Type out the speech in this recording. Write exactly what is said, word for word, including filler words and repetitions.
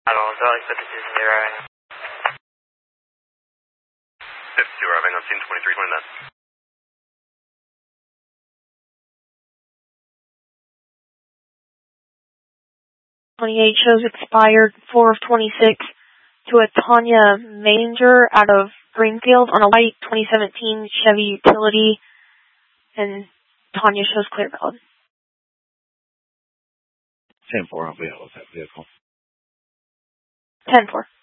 I don't know, Charlie fifty-two zero. fifty-two arriving on scene twenty-three twenty-nine. twenty-eight shows expired four of twenty-six to a Tanya Manger out of Greenfield on a white twenty seventeen Chevy Utility, and Tanya shows clear valid. ten four, I'll be out with that vehicle. ten four.